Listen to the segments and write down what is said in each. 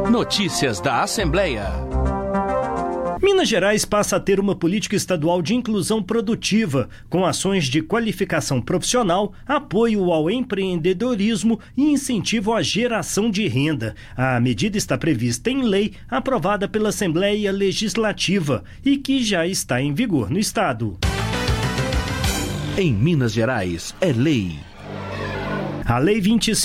Notícias da Assembleia. Minas Gerais passa a ter uma política estadual de inclusão produtiva, com ações de qualificação profissional, apoio ao empreendedorismo e incentivo à geração de renda. A medida está prevista em lei, aprovada pela Assembleia Legislativa e que já está em vigor no estado. Em Minas Gerais, é lei. A Lei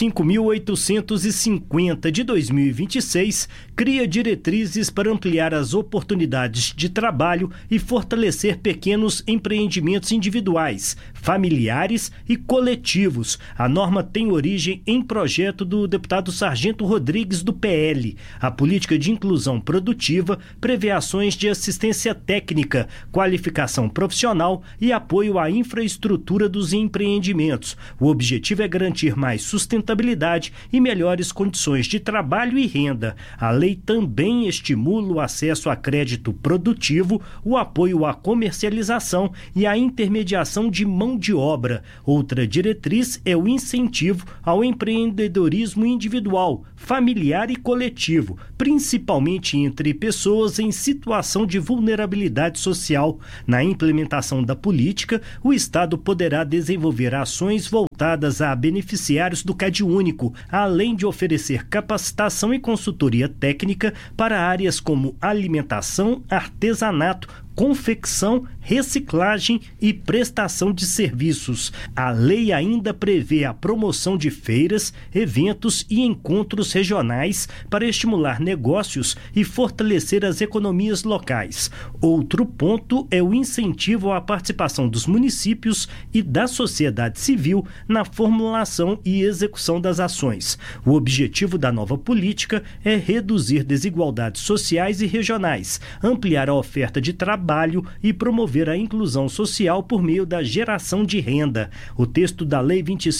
25.850 de 2026 cria diretrizes para ampliar as oportunidades de trabalho e fortalecer pequenos empreendimentos individuais, familiares e coletivos. A norma tem origem em projeto do deputado Sargento Rodrigues, do PL. A política de inclusão produtiva prevê ações de assistência técnica, qualificação profissional e apoio à infraestrutura dos empreendimentos. O objetivo é garantir mais sustentabilidade e melhores condições de trabalho e renda. A lei também estimula o acesso a crédito produtivo, o apoio à comercialização e à intermediação de mão de obra. Outra diretriz é o incentivo ao empreendedorismo individual, familiar e coletivo, principalmente entre pessoas em situação de vulnerabilidade social. Na implementação da política, o Estado poderá desenvolver ações voltadas a beneficiários do CadÚnico, além de oferecer capacitação e consultoria técnica para áreas como alimentação, artesanato, confecção, reciclagem e prestação de serviços. A lei ainda prevê a promoção de feiras, eventos e encontros regionais para estimular negócios e fortalecer as economias locais. Outro ponto é o incentivo à participação dos municípios e da sociedade civil na formulação e execução das ações. O objetivo da nova política é reduzir desigualdades sociais e regionais, ampliar a oferta de trabalho e promover a inclusão social por meio da geração de renda. O texto da Lei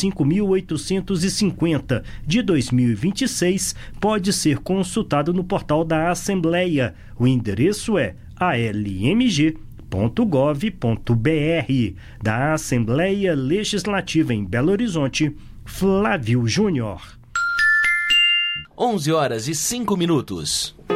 25.850 de 2026 pode ser consultado no portal da Assembleia. O endereço é almg.gov.br. Da Assembleia Legislativa em Belo Horizonte, Flávio Júnior. 11h05.